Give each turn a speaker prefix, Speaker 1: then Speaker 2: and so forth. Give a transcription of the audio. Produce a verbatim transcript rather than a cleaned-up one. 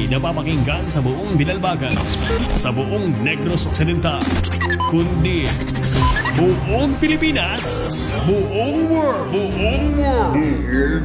Speaker 1: hindi napapakinggan sa buong Binalbagan, sa buong Negros Occidental, kundi buong Pilipinas, buong world, buong world.